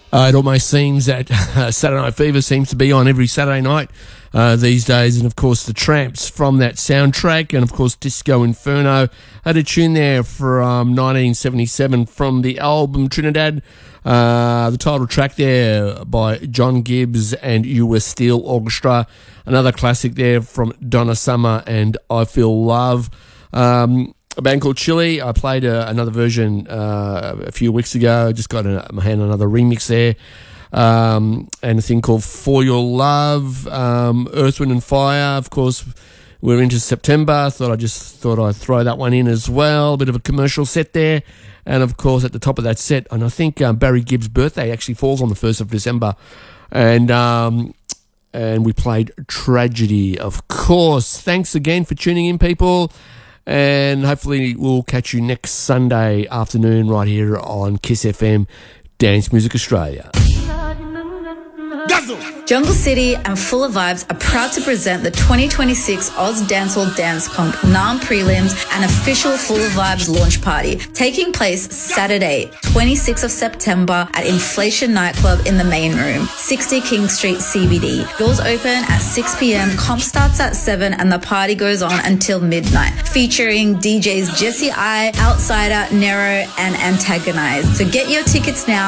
It almost seems that Saturday Night Fever seems to be on every Saturday night these days. And, of course, the Tramps from that soundtrack. And, of course, Disco Inferno had a tune there from 1977 from the album Trinidad. The title track there by John Gibbs and US Steel Orchestra. Another classic there from Donna Summer and I Feel Love. A band called Chili. I played another version a few weeks ago. Just got my hand on another remix there. And a thing called For Your Love. Earth, Wind and Fire. Of course, we're into September. I thought I'd throw that one in as well. A bit of a commercial set there. And, of course, at the top of that set, and I think Barry Gibbs' birthday actually falls on the 1st of December. And we played Tragedy, of course. Thanks again for tuning in, people. And hopefully we'll catch you next Sunday afternoon right here on Kiss FM Dance Music Australia. Jungle City and Full of Vibes are proud to present the 2026 Oz Dancehall Dance Comp non-prelims and official Full of Vibes launch party, taking place Saturday, 26th of September at Inflation Nightclub in the main room, 60 King Street CBD. Doors open at 6 p.m, comp starts at 7 and the party goes on until midnight, featuring DJs Jesse I, Outsider, Nero and Antagonize. So get your tickets now